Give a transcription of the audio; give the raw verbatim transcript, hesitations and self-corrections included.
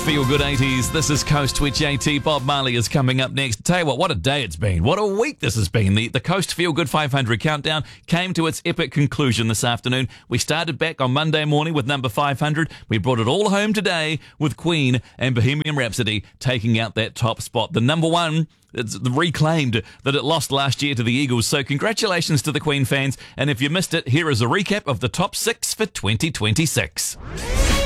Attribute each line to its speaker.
Speaker 1: Feel Good eighties. This is Coast Twitch AT. Bob Marley is coming up next. Tell you what, what a day it's been. What a week this has been. The, the Coast Feel Good five hundred countdown came to its epic conclusion this afternoon. We started back on Monday morning with number five hundred. We brought it all home today with Queen and Bohemian Rhapsody taking out that top spot. The number one, it's reclaimed that it lost last year to the Eagles. So congratulations to the Queen fans. And if you missed it, here is a recap of the top six for twenty twenty-six.